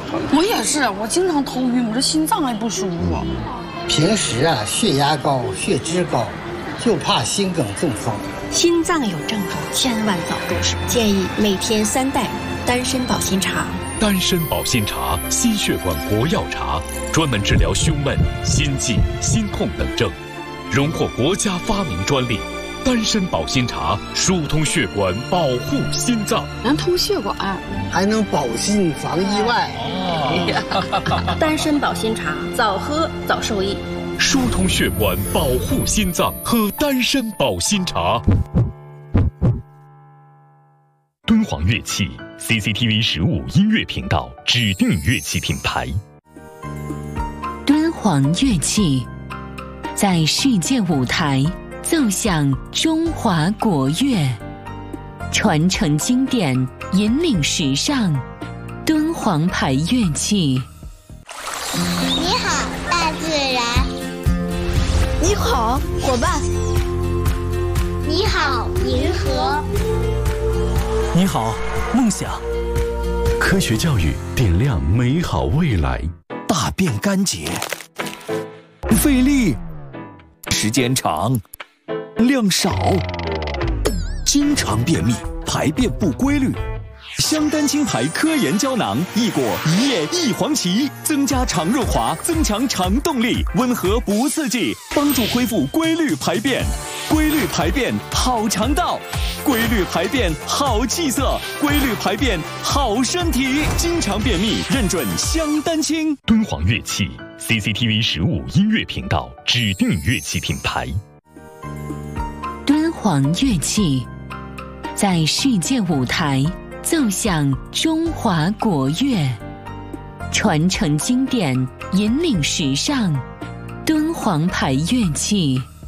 疼。 我也是，我经常头晕，我这心脏还不舒服。 平时啊，血压高、血脂高，就怕心梗中风。 心脏有症状，千万早重视。建议每天3袋丹参保心茶。 丹参保心茶，心血管国药茶，专门治疗胸闷、心悸、心痛等症，荣获国家发明专利。丹参保心茶疏通血管，保护心脏， 能通血管， 还能保心防意外。 丹参保心茶，早喝早受益。 疏通血管，保护心脏，喝丹参保心茶。敦煌乐器 CCTV 15音乐频道指定乐器品牌。 敦煌乐器在世界舞台奏响中华国乐，传承经典，引领时尚。敦煌牌乐器。 你好，大自然。 你好，伙伴。 你好，银河。 你好，梦想。 科学教育点亮美好未来。 大便干结，费力，时间长，量少，经常便秘，排便不规律。香丹青牌科研胶囊，一果一叶一黄芪，增加肠润滑，增强肠动力，温和不刺激，帮助恢复规律排便。规律排便好肠道，规律排便好气色，规律排便好身体。经常便秘认准香丹青。 敦煌乐器 CCTV 15音乐频道指定乐器品牌。 敦煌乐器在世界舞台奏响中华国乐，传承经典，引领时尚。敦煌牌乐器。